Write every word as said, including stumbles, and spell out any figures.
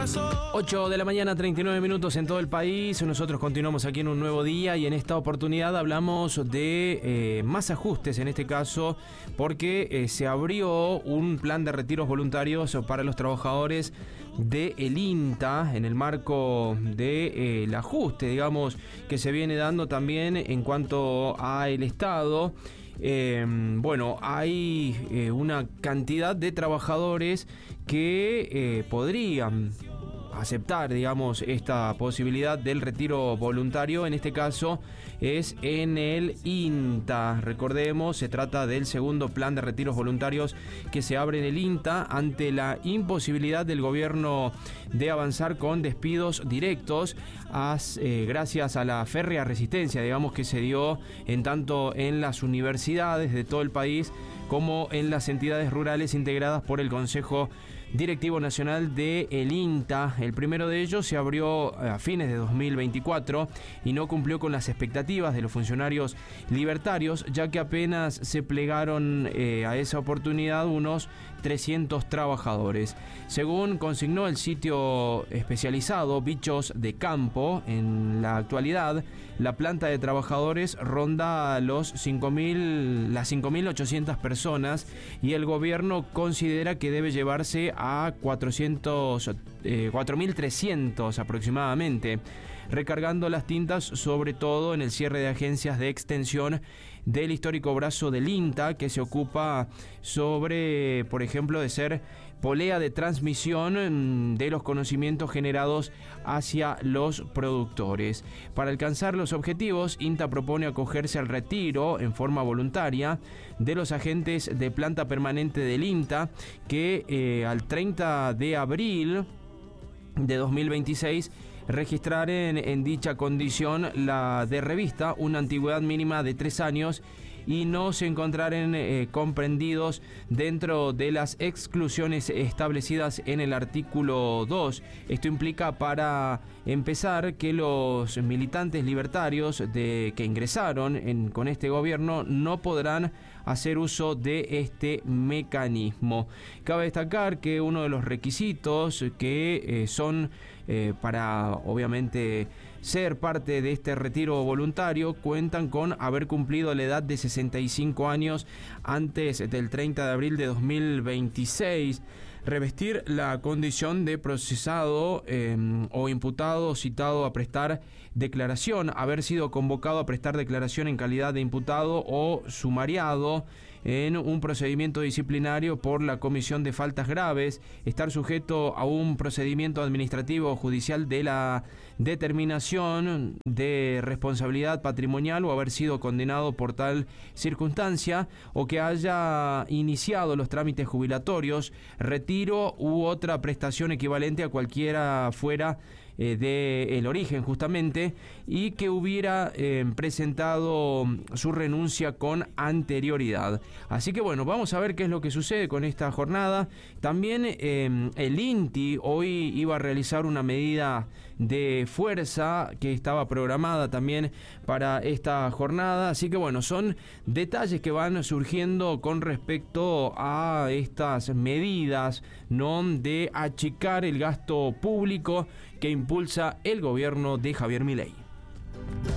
ocho de la mañana, treinta y nueve minutos en todo el país. Nosotros continuamos aquí en un nuevo día y en esta oportunidad hablamos de eh, más ajustes, en este caso, porque eh, se abrió un plan de retiros voluntarios para los trabajadores del INTA en el marco del ajuste, digamos, que se viene dando también en cuanto al Estado. Eh, bueno, hay eh, una cantidad de trabajadores que eh, podrían aceptar, digamos, esta posibilidad del retiro voluntario. En este caso es en el INTA. Recordemos, se trata del segundo plan de retiros voluntarios que se abre en el INTA ante la imposibilidad del gobierno de avanzar con despidos directos, as, eh, gracias a la férrea resistencia, digamos, que se dio en tanto en las universidades de todo el país como en las entidades rurales integradas por el Consejo Directivo Nacional de el INTA. El primero de ellos se abrió a fines de dos mil veinticuatro y no cumplió con las expectativas de los funcionarios libertarios, ya que apenas se plegaron eh, a esa oportunidad unos trescientos trabajadores. Según consignó el sitio especializado Bichos de Campo, en la actualidad la planta de trabajadores ronda los cinco mil, las cinco mil ochocientas personas y el gobierno considera que debe llevarse a cuatrocientos, eh, cuatro mil trescientos aproximadamente, recargando las tintas sobre todo en el cierre de agencias de extensión del histórico brazo del INTA, que se ocupa sobre, por ejemplo, de ser polea de transmisión de los conocimientos generados hacia los productores. Para alcanzar los objetivos, INTA propone acogerse al retiro en forma voluntaria de los agentes de planta permanente del INTA que eh, al treinta de abril de dos mil veintiséis registrar en, en dicha condición la de revista una antigüedad mínima de tres años y no se encontraren eh, comprendidos dentro de las exclusiones establecidas en el artículo dos. Esto implica, para empezar, que los militantes libertarios de, que ingresaron en, con este gobierno no podrán hacer uso de este mecanismo. Cabe destacar que uno de los requisitos que eh, son eh, para, obviamente, ser parte de este retiro voluntario, cuentan con haber cumplido la edad de sesenta y cinco años antes del treinta de abril de dos mil veintiséis, revestir la condición de procesado eh, o imputado citado a prestar declaración, haber sido convocado a prestar declaración en calidad de imputado o sumariado en un procedimiento disciplinario por la comisión de faltas graves, estar sujeto a un procedimiento administrativo o judicial de la determinación de responsabilidad patrimonial o haber sido condenado por tal circunstancia, o que haya iniciado los trámites jubilatorios, retiro u otra prestación equivalente a cualquiera fuera eh, del origen justamente, y que hubiera eh, presentado su renuncia con anterioridad. Así que bueno, vamos a ver qué es lo que sucede con esta jornada. También eh, el INTI hoy iba a realizar una medida de fuerza que estaba programada también para esta jornada. Así que bueno, son detalles que van surgiendo con respecto a estas medidas, ¿no?, de achicar el gasto público que impulsa el gobierno de Javier Milei.